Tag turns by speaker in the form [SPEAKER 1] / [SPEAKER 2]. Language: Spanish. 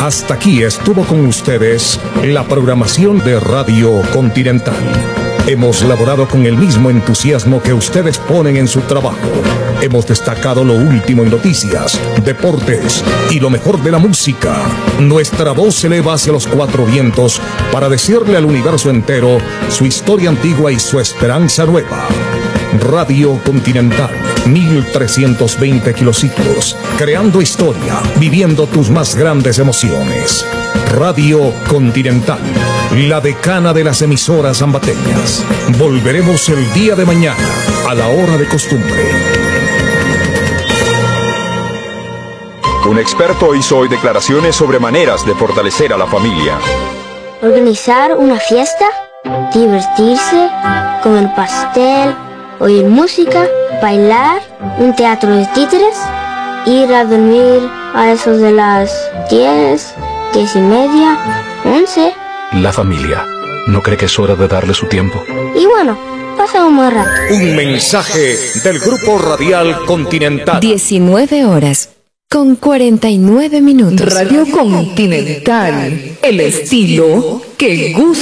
[SPEAKER 1] Hasta aquí estuvo con ustedes la programación de Radio Continental. Hemos laborado con el mismo entusiasmo que ustedes ponen en su trabajo. Hemos destacado lo último en noticias, deportes y lo mejor de la música. Nuestra voz se eleva hacia los cuatro vientos para decirle al universo entero su historia antigua y su esperanza nueva. Radio Continental, 1320 kilociclos, creando historia, viviendo tus más grandes emociones. Radio Continental, la decana de las emisoras ambateñas. Volveremos el día de mañana, a la hora de costumbre.
[SPEAKER 2] Un experto hizo hoy declaraciones sobre maneras de fortalecer a la familia.
[SPEAKER 3] Organizar una fiesta, divertirse, comer pastel, oír música, bailar, un teatro de títeres, ir a dormir a eso de las 10, 10:30, 11.
[SPEAKER 4] La familia. ¿No cree que es hora de darle su tiempo?
[SPEAKER 3] Y bueno, pasa un buen rato.
[SPEAKER 1] Un mensaje del Grupo Radial Continental.
[SPEAKER 5] 19 horas con 49 minutos.
[SPEAKER 6] Radio Continental, el estilo que gusta.